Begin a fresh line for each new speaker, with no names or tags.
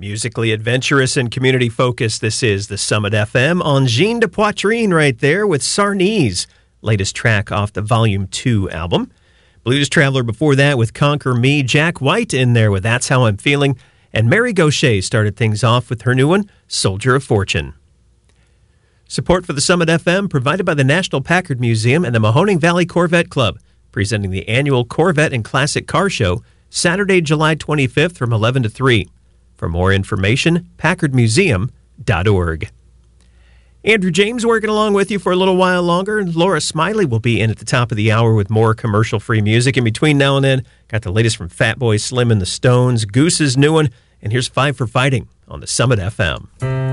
Musically adventurous and community-focused, this is the Summit FM on Jean de Poitrine right there with Sarnese, latest track off the Volume 2 album. Blues Traveler before that with Conquer Me, Jack White in there with That's How I'm Feeling, and Mary Gauthier started things off with her new one, Soldier of Fortune. Support for the Summit FM provided by the National Packard Museum and the Mahoning Valley Corvette Club, presenting the annual Corvette and Classic Car Show, Saturday, July 25th from 11 to 3. For more information, packardmuseum.org. Andrew James working along with you for a little while longer, and Laura Smiley will be in at the top of the hour with more commercial-free music. In between now and then, got the latest from Fatboy Slim and the Stones, Goose's new one, and here's Five for Fighting on the Summit FM.